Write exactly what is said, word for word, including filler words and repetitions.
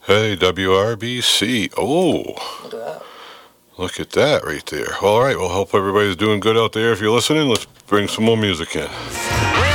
Hey, W R B C. Oh, Look at that. look at that right there. All right, well, hope everybody's doing good out there. If you're listening, let's bring some more music in.